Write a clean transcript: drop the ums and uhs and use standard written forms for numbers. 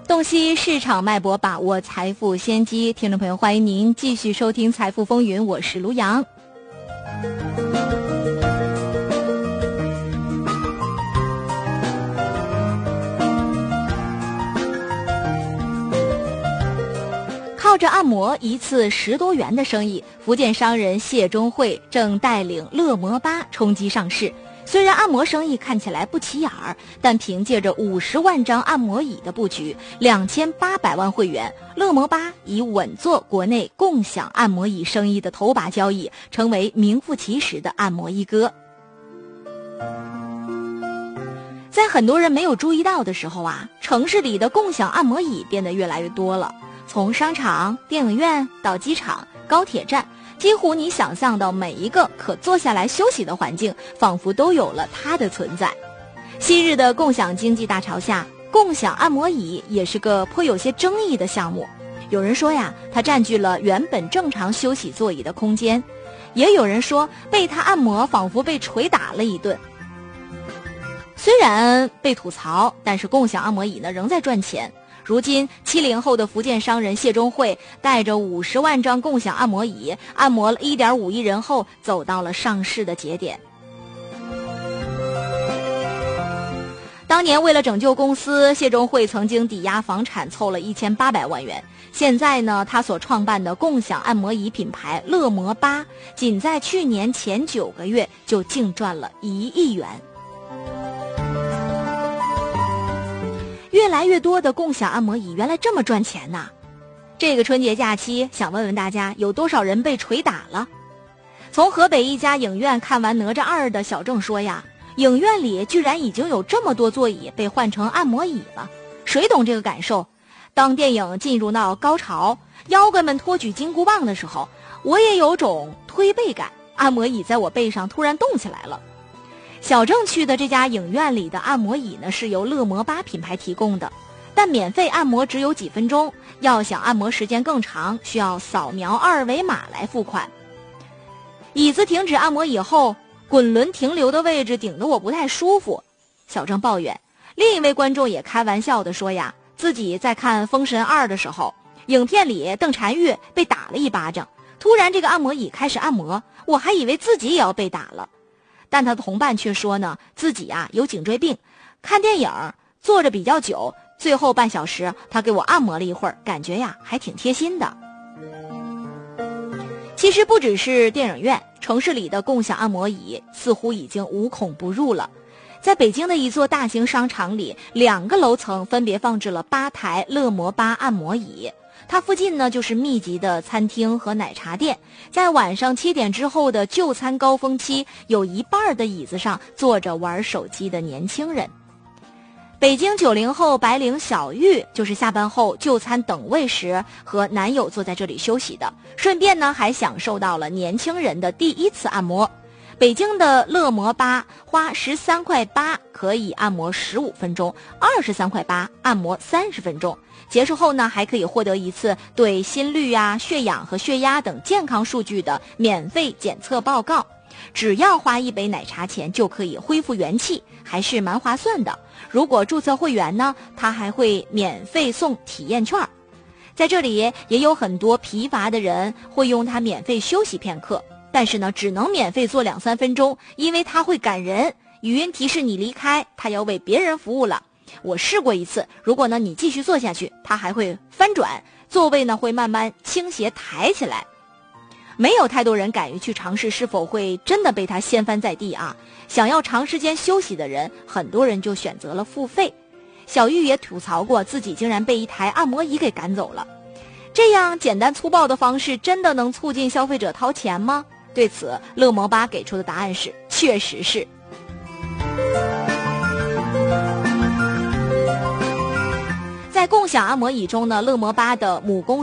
洞悉市场脉搏，把握财富先机。听众朋友，欢迎您继续收听《财富风云》，我是卢阳。靠着按摩一次10多元的生意，福建商人谢中慧正带领乐摩巴冲击上市。虽然按摩生意看起来不起眼儿，但凭借着50万张按摩椅的布局，2800万会员，乐摩巴已稳坐国内共享按摩椅生意的头把交椅，成为名副其实的按摩一哥。在很多人没有注意到的时候啊，城市里的共享按摩椅变得越来越多了。从商场、电影院到机场、高铁站，几乎你想象到每一个可坐下来休息的环境，仿佛都有了它的存在。昔日的共享经济大潮下，共享按摩椅也是个颇有些争议的项目。有人说呀，它占据了原本正常休息座椅的空间；也有人说，被它按摩仿佛被捶打了一顿。虽然被吐槽，但是共享按摩椅呢仍在赚钱。如今70后的福建商人谢中慧带着50万张共享按摩椅，按摩了1.5亿人后，走到了上市的节点。当年为了拯救公司，谢中慧曾经抵押房产凑了1800万元。现在呢，他所创办的共享按摩椅品牌乐摩巴，仅在去年前9个月就净赚了1亿元。越来越多的共享按摩椅原来这么赚钱呐！这个春节假期，想问问大家，有多少人被捶打了？从河北一家影院看完《哪吒2》的小郑说呀，影院里居然已经有这么多座椅被换成按摩椅了。谁懂这个感受？当电影进入到高潮，妖怪们托举金箍棒的时候，我也有种推背感，按摩椅在我背上突然动起来了。小郑去的这家影院里的按摩椅呢，是由乐摩巴品牌提供的，但免费按摩只有几分钟，要想按摩时间更长，需要扫描2维码来付款。椅子停止按摩以后，滚轮停留的位置顶得我不太舒服。小郑抱怨。另一位观众也开玩笑地说呀，自己在看《封神2》的时候，影片里邓婵玉被打了一巴掌，突然这个按摩椅开始按摩，我还以为自己也要被打了。但他的同伴却说呢，自己有颈椎病，看电影坐着比较久，最后半小时他给我按摩了一会儿，感觉还挺贴心的。其实不只是电影院，城市里的共享按摩椅似乎已经无孔不入了。在北京的一座大型商场里，2个楼层分别放置了8台乐摩巴按摩椅。它附近呢就是密集的餐厅和奶茶店，在晚上7点之后的就餐高峰期，有一半的椅子上坐着玩手机的年轻人。北京90后白领小玉就是下班后就餐等位时和男友坐在这里休息的，顺便呢还享受到了年轻人的第1次按摩。北京的乐摩巴花13.8块可以按摩15分钟，23.8块按摩30分钟。结束后呢，还可以获得一次对心率血氧和血压等健康数据的免费检测报告。只要花1杯奶茶钱就可以恢复元气，还是蛮划算的。如果注册会员呢，它还会免费送体验券。在这里也有很多疲乏的人会用它免费休息片刻，但是呢，只能免费做2-3分钟，因为它会赶人，语音提示你离开，它要为别人服务了。我试过一次，如果呢你继续坐下去，它还会翻转，座位呢会慢慢倾斜抬起来。没有太多人敢于去尝试是否会真的被它掀翻在地啊。想要长时间休息的人，很多人就选择了付费。小玉也吐槽过自己竟然被一台按摩椅给赶走了。这样简单粗暴的方式真的能促进消费者掏钱吗？对此，乐摩巴给出的答案是确实是。在共享按摩椅中呢，乐摩巴的母公